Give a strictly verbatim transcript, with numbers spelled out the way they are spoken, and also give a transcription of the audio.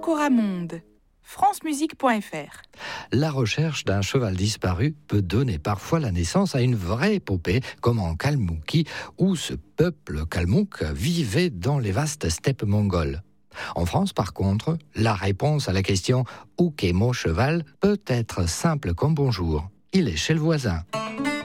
Rocoramonde, francemusique point f r. La recherche d'un cheval disparu peut donner parfois la naissance à une vraie épopée, comme en Kalmoukie, où ce peuple kalmouk vivait dans les vastes steppes mongoles. En France, par contre, la réponse à la question « Où qu'est mon cheval ?» peut être simple comme bonjour. Il est chez le voisin.